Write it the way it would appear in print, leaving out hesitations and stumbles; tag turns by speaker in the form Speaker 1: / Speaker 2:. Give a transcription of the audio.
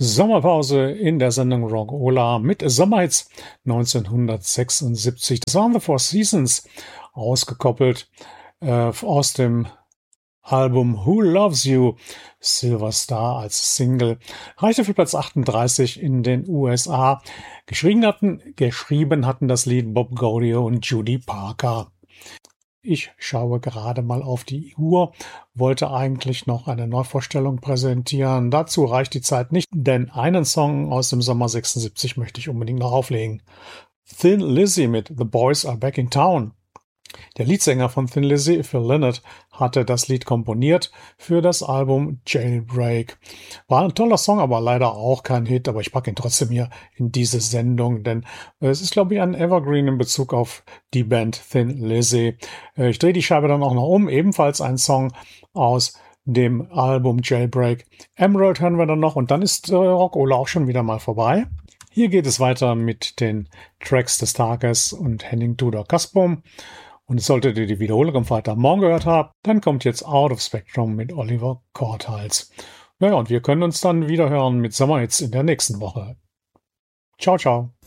Speaker 1: Sommerpause in der Sendung Rock-Ola mit Sommerhits 1976. Das waren The Four Seasons, ausgekoppelt aus dem Album Who Loves You, Silver Star als Single, reichte für Platz 38 in den USA. Geschrieben hatten das Lied Bob Gaudio und Judy Parker. Ich schaue gerade mal auf die Uhr, wollte eigentlich noch eine Neuvorstellung präsentieren. Dazu reicht die Zeit nicht, denn einen Song aus dem Sommer 76 möchte ich unbedingt noch auflegen. Thin Lizzy mit The Boys Are Back in Town. Der Leadsänger von Thin Lizzy, Phil Lynott, hatte das Lied komponiert für das Album Jailbreak. War ein toller Song, aber leider auch kein Hit, aber ich packe ihn trotzdem hier in diese Sendung, denn es ist, glaube ich, ein Evergreen in Bezug auf die Band Thin Lizzy. Ich drehe die Scheibe dann auch noch um, ebenfalls ein Song aus dem Album Jailbreak. Emerald hören wir dann noch und dann ist Rock-Ola auch schon wieder mal vorbei. Hier geht es weiter mit den Tracks des Tages und Henning Tudor Kaspum. Und solltet ihr die Wiederholung am Freitagmorgen gehört haben, dann kommt jetzt Out of Spectrum mit Oliver Korthals. Naja, und wir können uns dann wieder hören mit Sommerhits in der nächsten Woche. Ciao, ciao.